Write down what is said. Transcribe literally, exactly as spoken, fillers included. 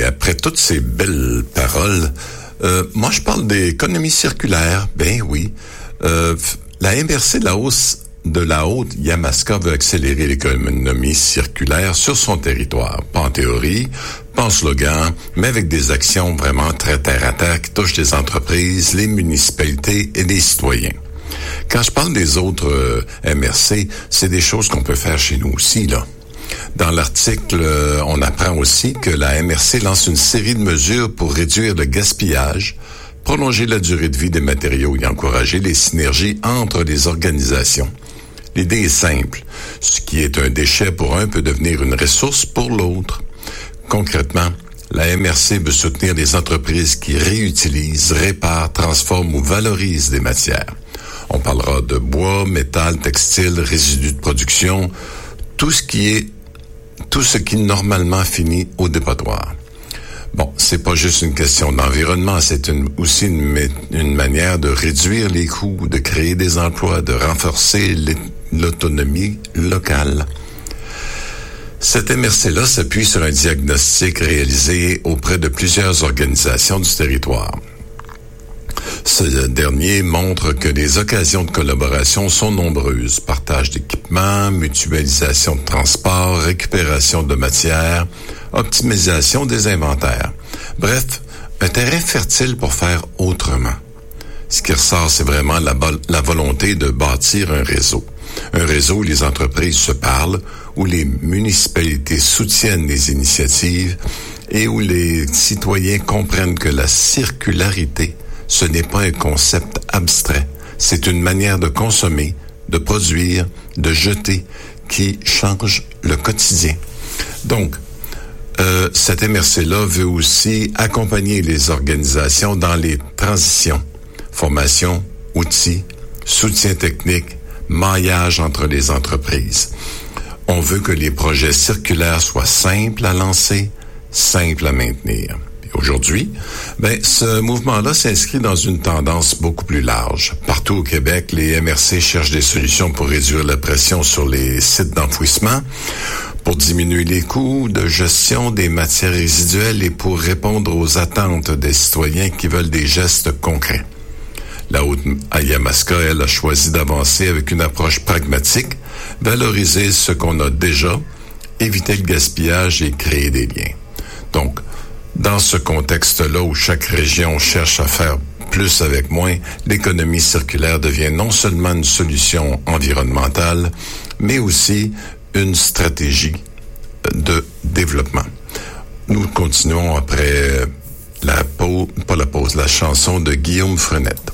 Et après toutes ces belles paroles, euh, moi je parle d'économie circulaire. Ben oui. Euh, la M R C de la hausse de la Haute-Yamaska veut accélérer l'économie circulaire sur son territoire. Pas en théorie, pas en slogan, mais avec des actions vraiment très terre-à-terre qui touchent les entreprises, les municipalités et les citoyens. Quand je parle des autres euh, M R C, c'est des choses qu'on peut faire chez nous aussi, là. Dans l'article, euh, on apprend aussi que la M R C lance une série de mesures pour réduire le gaspillage, prolonger la durée de vie des matériaux et encourager les synergies entre les organisations. L'idée est simple. Ce qui est un déchet pour un peut devenir une ressource pour l'autre. Concrètement, la M R C veut soutenir les entreprises qui réutilisent, réparent, transforment ou valorisent des matières. On parlera de bois, métal, textile, résidus de production, tout ce qui est, tout ce qui normalement finit au dépotoir. Bon, c'est pas juste une question d'environnement, c'est une, aussi une, une manière de réduire les coûts, de créer des emplois, de renforcer l'autonomie locale. Cette M R C-là s'appuie sur un diagnostic réalisé auprès de plusieurs organisations du territoire. Ce dernier montre que les occasions de collaboration sont nombreuses. Partage d'équipements, mutualisation de transport, récupération de matières, optimisation des inventaires. Bref, un terrain fertile pour faire autrement. Ce qui ressort, c'est vraiment la, la volonté de bâtir un réseau. Un réseau où les entreprises se parlent, où les municipalités soutiennent les initiatives et où les citoyens comprennent que la circularité, ce n'est pas un concept abstrait. C'est une manière de consommer, de produire, de jeter qui change le quotidien. Donc, euh, cette M R C-là veut aussi accompagner les organisations dans les transitions, formation, outils, soutien technique, maillage entre les entreprises. On veut que les projets circulaires soient simples à lancer, simples à maintenir. Aujourd'hui, ben, ce mouvement-là s'inscrit dans une tendance beaucoup plus large. Partout au Québec, les M R C cherchent des solutions pour réduire la pression sur les sites d'enfouissement, pour diminuer les coûts de gestion des matières résiduelles et pour répondre aux attentes des citoyens qui veulent des gestes concrets. La Haute-Yamaska, elle, a choisi d'avancer avec une approche pragmatique, valoriser ce qu'on a déjà, éviter le gaspillage et créer des liens. Donc, dans ce contexte-là où chaque région cherche à faire plus avec moins, l'économie circulaire devient non seulement une solution environnementale, mais aussi une stratégie de développement. Nous continuons après la pause, pas la pause, la chanson de Guillaume Frenette.